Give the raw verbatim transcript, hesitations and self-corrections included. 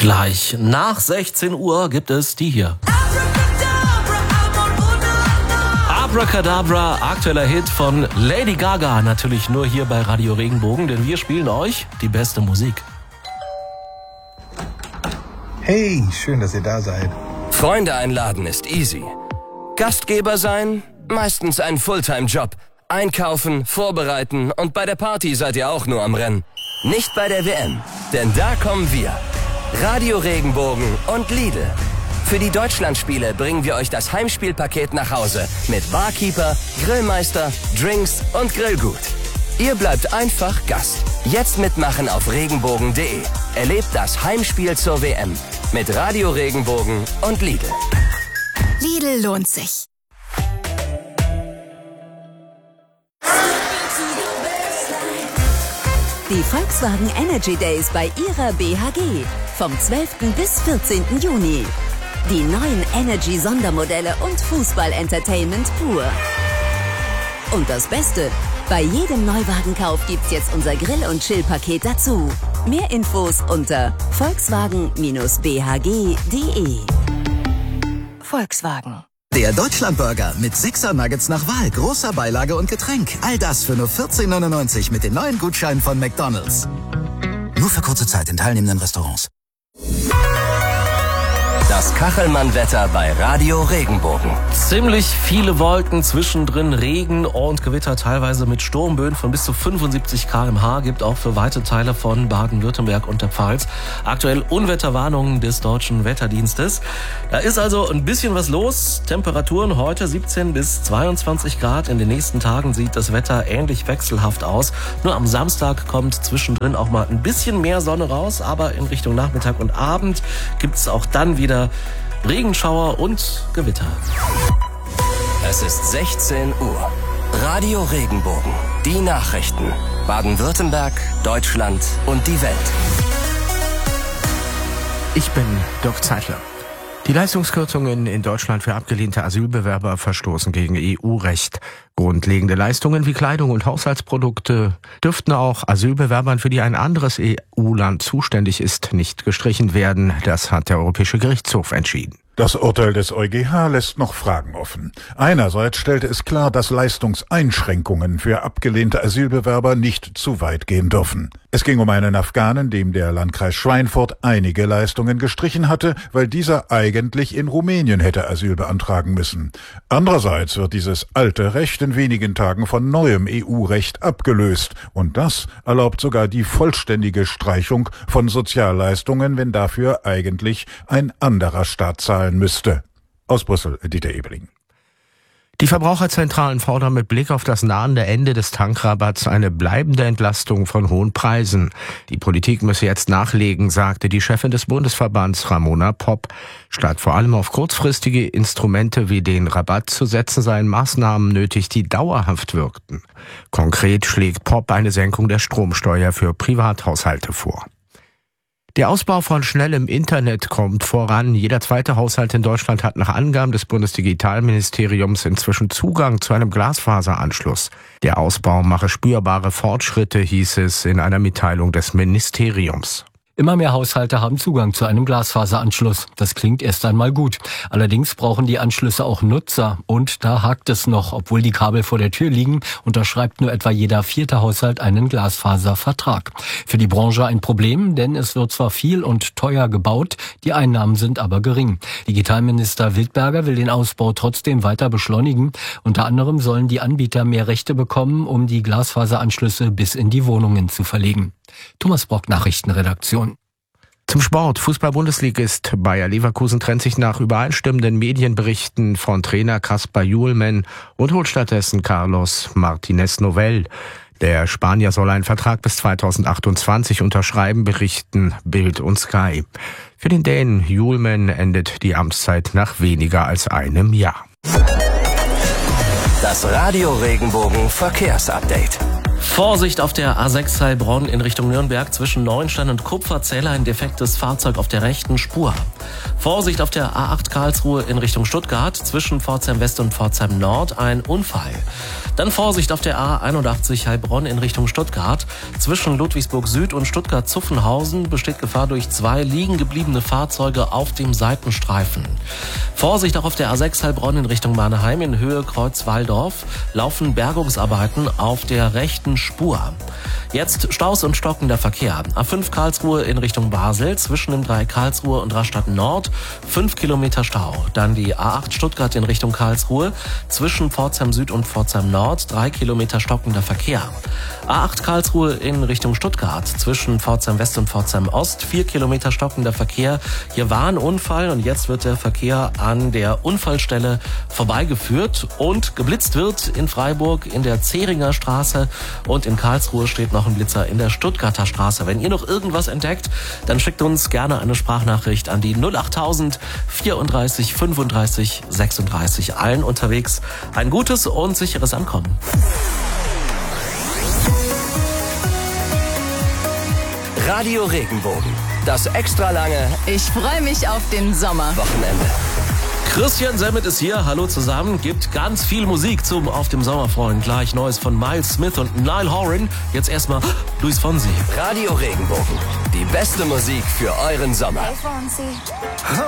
gleich. Nach sechzehn Uhr gibt es die hier. Abracadabra, aktueller Hit von Lady Gaga. Natürlich nur hier bei Radio Regenbogen, denn wir spielen euch die beste Musik. Hey, schön, dass ihr da seid. Freunde einladen ist easy. Gastgeber sein, meistens ein Fulltime-Job. Einkaufen, vorbereiten und bei der Party seid ihr auch nur am Rennen. Nicht bei der W M, denn da kommen wir. Radio Regenbogen und Lidl. Für die Deutschlandspiele bringen wir euch das Heimspielpaket nach Hause mit Barkeeper, Grillmeister, Drinks und Grillgut. Ihr bleibt einfach Gast. Jetzt mitmachen auf regenbogen punkt de. Erlebt das Heimspiel zur W M mit Radio Regenbogen und Lidl. Lidl lohnt sich. Die Volkswagen Energy Days bei ihrer B H G. Vom zwölften bis vierzehnten Juni. Die neuen Energy-Sondermodelle und Fußball-Entertainment pur. Und das Beste, bei jedem Neuwagenkauf gibt's jetzt unser Grill- und Chill-Paket dazu. Mehr Infos unter volkswagen b h g punkt de. Volkswagen. Der Deutschlandburger mit sechser Nuggets nach Wahl, großer Beilage und Getränk. All das für nur vierzehn neunundneunzig mit den neuen Gutscheinen von McDonald's. Nur für kurze Zeit in teilnehmenden Restaurants. Das Kachelmann-Wetter bei Radio Regenbogen. Ziemlich viele Wolken, zwischendrin Regen und Gewitter, teilweise mit Sturmböen von bis zu fünfundsiebzig Kilometer pro Stunde, gibt auch für weite Teile von Baden-Württemberg und der Pfalz aktuell Unwetterwarnungen des Deutschen Wetterdienstes. Da ist also ein bisschen was los. Temperaturen heute siebzehn bis zweiundzwanzig Grad. In den nächsten Tagen sieht das Wetter ähnlich wechselhaft aus. Nur am Samstag kommt zwischendrin auch mal ein bisschen mehr Sonne raus, aber in Richtung Nachmittag und Abend gibt es auch dann wieder Regenschauer und Gewitter. Es ist sechzehn Uhr. Radio Regenbogen. Die Nachrichten. Baden-Württemberg, Deutschland und die Welt. Ich bin Dirk Zeitler. Die Leistungskürzungen in Deutschland für abgelehnte Asylbewerber verstoßen gegen E U-Recht. Grundlegende Leistungen wie Kleidung und Haushaltsprodukte dürften auch Asylbewerbern, für die ein anderes E U-Land zuständig ist, nicht gestrichen werden. Das hat der Europäische Gerichtshof entschieden. Das Urteil des EuGH lässt noch Fragen offen. Einerseits stellte es klar, dass Leistungseinschränkungen für abgelehnte Asylbewerber nicht zu weit gehen dürfen. Es ging um einen Afghanen, dem der Landkreis Schweinfurt einige Leistungen gestrichen hatte, weil dieser eigentlich in Rumänien hätte Asyl beantragen müssen. Andererseits wird dieses alte Recht in wenigen Tagen von neuem E U-Recht abgelöst. Und das erlaubt sogar die vollständige Streichung von Sozialleistungen, wenn dafür eigentlich ein anderer Staat zahlt müsste. Aus Brüssel, Dieter Ebeling. Die Verbraucherzentralen fordern mit Blick auf das nahende Ende des Tankrabatts eine bleibende Entlastung von hohen Preisen. Die Politik müsse jetzt nachlegen, sagte die Chefin des Bundesverbands Ramona Popp. Statt vor allem auf kurzfristige Instrumente wie den Rabatt zu setzen, seien Maßnahmen nötig, die dauerhaft wirkten. Konkret schlägt Popp eine Senkung der Stromsteuer für Privathaushalte vor. Der Ausbau von schnellem Internet kommt voran. Jeder zweite Haushalt in Deutschland hat nach Angaben des Bundesdigitalministeriums inzwischen Zugang zu einem Glasfaseranschluss. Der Ausbau mache spürbare Fortschritte, hieß es in einer Mitteilung des Ministeriums. Immer mehr Haushalte haben Zugang zu einem Glasfaseranschluss. Das klingt erst einmal gut. Allerdings brauchen die Anschlüsse auch Nutzer. Und da hakt es noch. Obwohl die Kabel vor der Tür liegen, unterschreibt nur etwa jeder vierte Haushalt einen Glasfaservertrag. Für die Branche ein Problem, denn es wird zwar viel und teuer gebaut, die Einnahmen sind aber gering. Digitalminister Wildberger will den Ausbau trotzdem weiter beschleunigen. Unter anderem sollen die Anbieter mehr Rechte bekommen, um die Glasfaseranschlüsse bis in die Wohnungen zu verlegen. Thomas Brock, Nachrichtenredaktion. Zum Sport. Fußball-Bundesligist Bayer Leverkusen trennt sich nach übereinstimmenden Medienberichten von Trainer Kaspar Juhlmann und holt stattdessen Carlos Martinez Novell. Der Spanier soll einen Vertrag bis zweitausendachtundzwanzig unterschreiben, berichten Bild und Sky. Für den Dänen Juhlmann endet die Amtszeit nach weniger als einem Jahr. Das Radio Regenbogen Verkehrsupdate. Vorsicht auf der A sechs Heilbronn in Richtung Nürnberg zwischen Neuenstein und Kupferzähler, ein defektes Fahrzeug auf der rechten Spur. Vorsicht auf der A acht Karlsruhe in Richtung Stuttgart, zwischen Pforzheim West und Pforzheim Nord ein Unfall. Dann Vorsicht auf der A einundachtzig Heilbronn in Richtung Stuttgart, zwischen Ludwigsburg Süd und Stuttgart-Zuffenhausen besteht Gefahr durch zwei liegen gebliebene Fahrzeuge auf dem Seitenstreifen. Vorsicht auch auf der A sechs Heilbronn in Richtung Mannheim in Höhe Kreuz-Walldorf, laufen Bergungsarbeiten auf der rechten Spur. Jetzt Staus und stockender Verkehr. A fünf Karlsruhe in Richtung Basel, zwischen dem Dreieck Karlsruhe und Rastatt Nord, fünf Kilometer Stau. Dann die A acht Stuttgart in Richtung Karlsruhe, zwischen Pforzheim Süd und Pforzheim Nord, drei Kilometer stockender Verkehr. A acht Karlsruhe in Richtung Stuttgart, zwischen Pforzheim West und Pforzheim Ost, vier Kilometer stockender Verkehr. Hier war ein Unfall und jetzt wird der Verkehr an der Unfallstelle vorbeigeführt und geblitzt wird in Freiburg in der Zähringer Straße und in Karlsruhe steht noch ein Blitzer in der Stuttgarter Straße. Wenn ihr noch irgendwas entdeckt, dann schickt uns gerne eine Sprachnachricht an die null achttausend vierunddreißig fünfunddreißig sechsunddreißig. Allen unterwegs ein gutes und sicheres Ankommen. Radio Regenbogen. Das extra lange Ich freue mich auf den Sommer. Wochenende. Christian Semmet ist hier, hallo zusammen, gibt ganz viel Musik zum Auf dem Sommer freuen. Gleich Neues von Miles Smith und Niall Horan. Jetzt erstmal Luis Fonsi. Radio Regenbogen. Die beste Musik für euren Sommer. Hey, Fonsi.